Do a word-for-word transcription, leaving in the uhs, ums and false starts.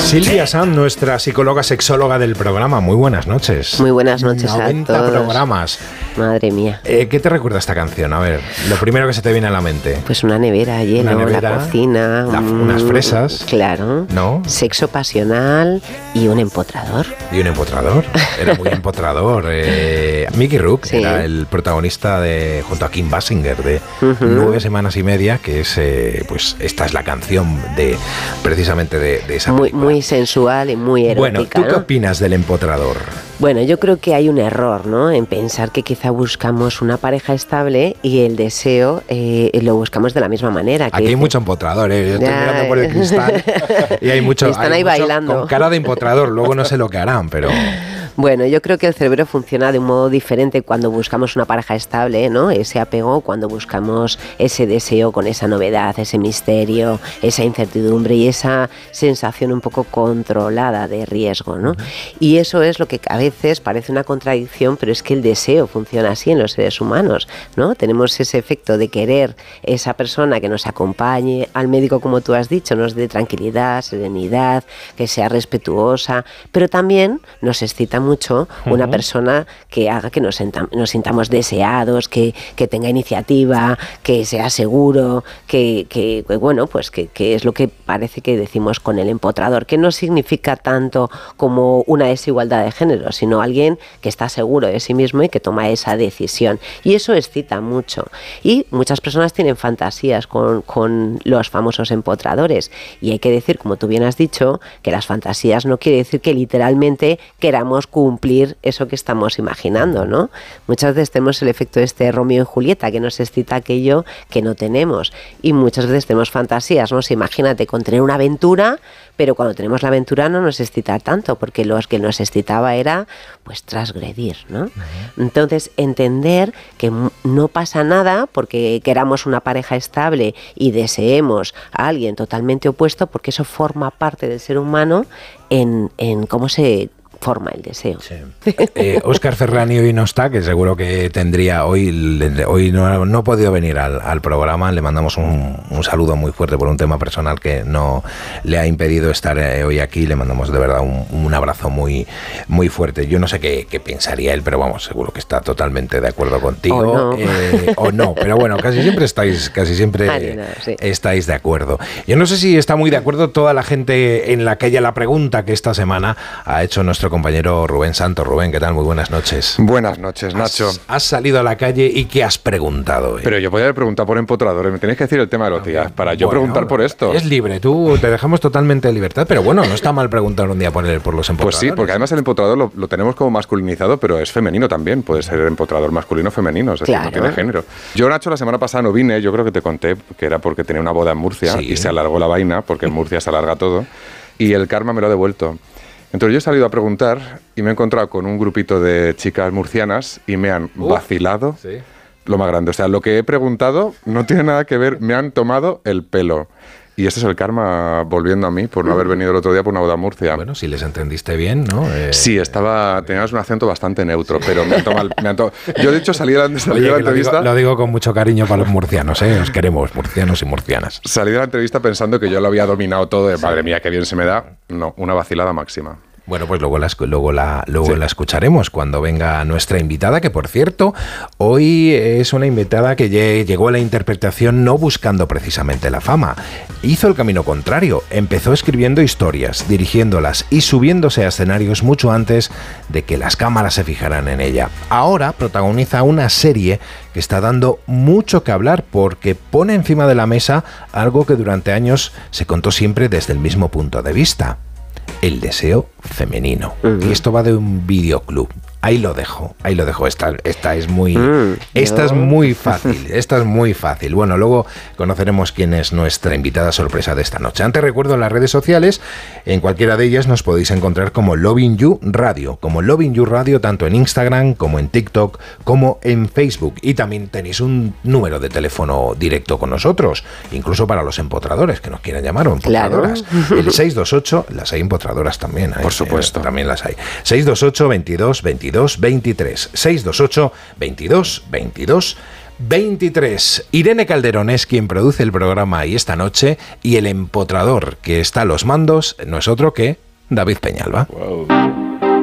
Silvia Sanz, nuestra psicóloga sexóloga del programa. Muy buenas noches. Muy buenas noches noventa a todos. programas. Madre mía. Eh, ¿Qué te recuerda esta canción? A ver, lo primero que se te viene a la mente. Pues una nevera llena, Una nevera, la cocina, la, un, unas fresas. Claro. ¿No? Sexo pasional y un empotrador. Y un empotrador. Era muy empotrador. Eh, Mickey Rourke Sí. era el protagonista de, junto a Kim Basinger, de Uh-huh. Nueve Semanas y Media, que es, eh, pues, esta es la canción de, precisamente de, de esa Muy, película. muy sensual y muy erótica. Bueno, ¿tú qué ¿no? opinas del empotrador? Bueno, yo creo que hay un error, ¿no? En pensar que quizá buscamos una pareja estable y el deseo eh, lo buscamos de la misma manera. Que Aquí hay dice- mucho empotrador, ¿eh? Yo estoy Ya. mirando por el cristal y hay mucho. Están hay ahí mucho bailando. con cara de empotrador, luego no sé lo que harán, pero. Bueno, yo creo que el cerebro funciona de un modo diferente cuando buscamos una pareja estable, ¿no? Ese apego, cuando buscamos ese deseo con esa novedad, ese misterio, esa incertidumbre y esa sensación un poco controlada de riesgo, ¿no? Y eso es lo que a veces parece una contradicción, pero es que el deseo funciona así en los seres humanos, ¿no? Tenemos ese efecto de querer esa persona que nos acompañe al médico, como tú has dicho, nos dé tranquilidad, serenidad, que sea respetuosa, pero también nos excita mucho una Ujú. persona que haga que nos, sentam- nos sintamos deseados, que, que tenga iniciativa, que sea seguro, que, que, que, bueno, pues que, que es lo que parece que decimos con el empotrador, que no significa tanto como una desigualdad de género, sino alguien que está seguro de sí mismo y que toma esa decisión. Y eso excita mucho. Y muchas personas tienen fantasías con, con los famosos empotradores. Y hay que decir, como tú bien has dicho, que las fantasías no quiere decir que literalmente queramos cumplir eso que estamos imaginando, ¿no? Muchas veces tenemos el efecto este de Romeo y Julieta, que nos excita aquello que no tenemos. Y muchas veces tenemos fantasías, ¿no? Si imagínate con tener una aventura, pero cuando tenemos la aventura no nos excita tanto, porque lo que nos excitaba era, pues, transgredir, ¿no? Uh-huh. Entonces, entender que m- no pasa nada porque queramos una pareja estable y deseemos a alguien totalmente opuesto, porque eso forma parte del ser humano en, en cómo se forma el deseo. Sí. Eh, Óscar Ferrani hoy no está, que seguro que tendría hoy, le- hoy no, no ha podido venir al, al programa. Le mandamos un, un saludo muy fuerte por un tema personal que no le ha impedido estar eh, hoy aquí. Le mandamos de verdad un, un abrazo muy, muy fuerte. Yo no sé qué, qué pensaría él, pero vamos, seguro que está totalmente de acuerdo contigo. O no. Eh, o no, pero bueno, casi siempre estáis, casi siempre Ay, no, sí. estáis de acuerdo. Yo no sé si está muy de acuerdo toda la gente en la que haya la pregunta que esta semana ha hecho nuestro compañero Rubén Santos. Rubén, ¿qué tal? Muy buenas noches. Buenas noches, Nacho. Has, has salido a la calle y ¿qué has preguntado hoy? Pero yo podría haber preguntado por empotradores. Me tenéis que decir el tema de los días para yo Bueno, preguntar por esto. Es libre, tú te dejamos totalmente de libertad, pero bueno, no está mal preguntar un día por, el, por los Pues empotradores. sí, porque además el empotrador lo, lo tenemos como masculinizado, pero es femenino también. Puede ser empotrador masculino o femenino, es decir, Claro. no tiene género. Yo, Nacho, la semana pasada no vine, yo creo que te conté que era porque tenía una boda en Murcia Sí. y se alargó la vaina, porque en Murcia se alarga todo, y el karma me lo ha devuelto. Entonces yo he salido a preguntar y me he encontrado con un grupito de chicas murcianas y me han Uf, vacilado sí. lo más grande. O sea, lo que he preguntado no tiene nada que ver, me han tomado el pelo. Y ese es el karma volviendo a mí por no haber venido el otro día por una boda en Murcia. Bueno, si les entendiste bien, ¿no? Eh, Sí, estaba, tenías un acento bastante neutro, pero me han tomado... el- me han to- Yo, de hecho, salí de la, salí Oye, de la que lo, digo, entrevista... lo digo con mucho cariño para los murcianos, ¿eh? Os queremos, murcianos y murcianas. Salí de la entrevista pensando que yo lo había dominado todo, de madre mía, qué bien se me da. No, una vacilada máxima. Bueno, pues luego la, escu- luego la, luego Sí. la escucharemos cuando venga nuestra invitada, que por cierto, hoy es una invitada que lle- llegó a la interpretación no buscando precisamente la fama. Hizo el camino contrario, empezó escribiendo historias, dirigiéndolas y subiéndose a escenarios mucho antes de que las cámaras se fijaran en ella. Ahora protagoniza una serie que está dando mucho que hablar porque pone encima de la mesa algo que durante años se contó siempre desde el mismo punto de vista. El deseo femenino. Uh-huh. Y esto va de un videoclub. Ahí lo dejo, ahí lo dejo. Esta, esta es muy, mm, esta yo. es muy fácil, esta es muy fácil. Bueno, luego conoceremos quién es nuestra invitada sorpresa de esta noche. Antes recuerdo las redes sociales, en cualquiera de ellas nos podéis encontrar como Loving You Radio, como Loving You Radio, tanto en Instagram como en TikTok, como en Facebook. Y también tenéis un número de teléfono directo con nosotros, incluso para los empotradores que nos quieran llamar o empotradoras. Claro. El seis dos ocho, las hay empotradoras también. ¿eh? Por supuesto. Eh, también las hay. seis dos ocho, veintidós, veintidós, veintitrés. seis dos ocho, veintidós, veintidós, veintitrés. Irene Calderón es quien produce el programa y esta noche, y el empotrador que está a los mandos no es otro que David Peñalba. Wow.